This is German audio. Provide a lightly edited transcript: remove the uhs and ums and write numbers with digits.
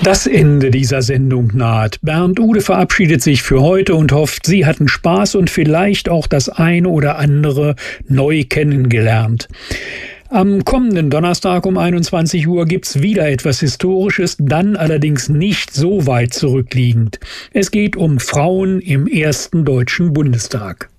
Das Ende dieser Sendung naht. Bernd Ude verabschiedet sich für heute und hofft, Sie hatten Spaß und vielleicht auch das eine oder andere neu kennengelernt. Am kommenden Donnerstag um 21 Uhr gibt's wieder etwas Historisches, dann allerdings nicht so weit zurückliegend. Es geht um Frauen im ersten Deutschen Bundestag.